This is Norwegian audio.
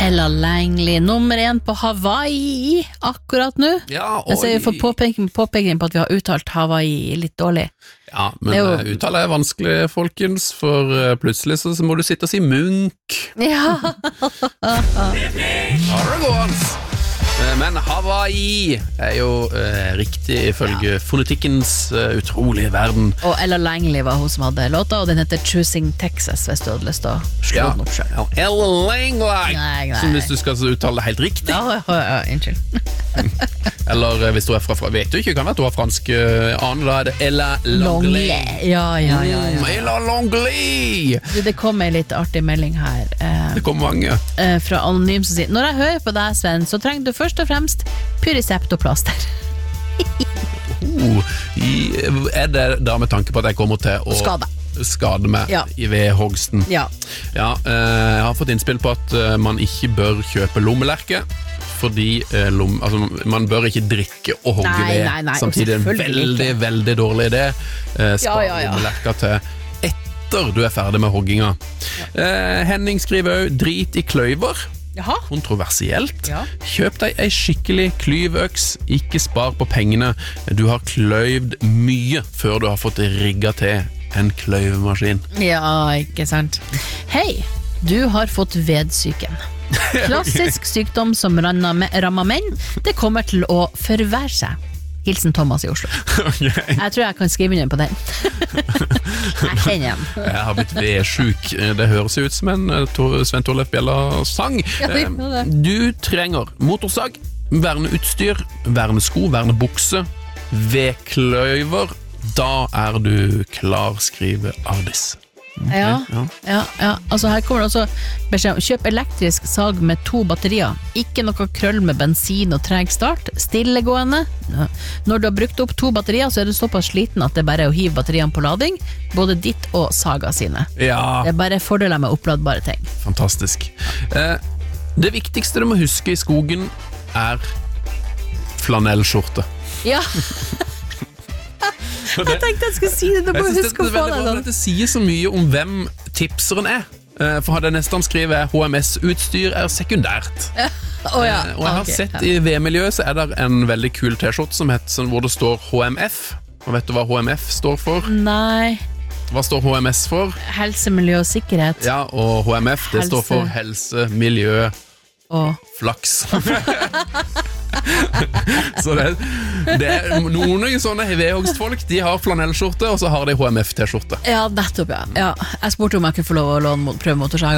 Ella Langley, nummer 1 på Hawaii akkurat nå. Ja, Jeg ser jo for påpekning på at vi har uttalt Hawaii litt dårlig. Ja, men uttale vanskelig, folkens, for plutselig så må du sitte og si Munch. Ja. Aragons. Men Hawaii jo riktig ifølge fonetikkens utrolige verden. Og Ella Langley var hun som hadde låta, og den heter Choosing Texas, hvis du hadde lyst til å slå den opp selv. Ja, Ella Langley, Nei. som hvis du skal uttale det helt riktig. Ja, unnskyld. Eller hvis du fra, vet du ikke, kan være at du har fransk ane, da det Ella Langley. Ja. Ella Langley! Det kom en litt artig melding her. Det kom mange. Fra Anonym som sier: når jeg hører på deg, Sven, så trenger du først og fremst Pyresept-plaster. Det da med tanke på at jeg kommer til å skade meg ved hogsten? Ja. Jeg har fått innspill på at man ikke bør kjøpe lommelerke, fordi man bør ikke drikke og hogge ved. Samtidig en veldig, veldig dårlig idé. Spar lommelerka til etter du ferdig med hogginga. Henning skriver også: drit i kløyver. Jaha. Kontroversielt. Kjøp deg ei skikkelig klyvøks, ikke spar på pengene. Du har kløyvd mye før du har fått rigget til en kløyvemaskin. Ja, ikke sant. Hei, du har fått vedsyken. Klassisk sykdom som rammer menn. Det kommer til å forvære seg. Hilsen Thomas i Oslo. Okay. Jeg tror jeg kan skrive under på den. Jeg kjenner igjen. Jeg har blitt vedsjuk. Det høres ut som en Sven Torleif Bjella-sang. Du trenger motorsag, verneutstyr, vernesko, vernebukse, vedkløyver. Da du klar, skriver Ardis. Okay, altså her kommer det også beskjed om: kjøp elektrisk sag med 2 batterier, ikke noe krøll med bensin og treg start, stillegående. Når du har brukt opp 2 batterier, så du såpass sliten at det bare å hive batteriene på lading, både ditt og saga sine. Det bare fordeler med oppladbare ting. Fantastisk. Det viktigste du må huske i skogen flanellskjorte. Ja. Jeg tenkte jeg skulle si det. Du må huske å få det sånn. Det sier så mye om hvem tipseren for hadde nesten skrevet HMS-utstyr sekundært. Og jeg har sett i V-miljøet så det en veldig kul t-skjorte hvor det står HMF. Og vet du hva HMF står for? Nei. Hva står HMS for? Helse, miljø og sikkerhet. Ja, og HMF det står for helse, miljø og flaks. Så noen sånne V-hogstfolk, de har flanellskjorte, og så har de HMF-t-skjorte. Ja, nettopp, ja. Jeg spurte om jeg kunne få lov å prøve motorsaga.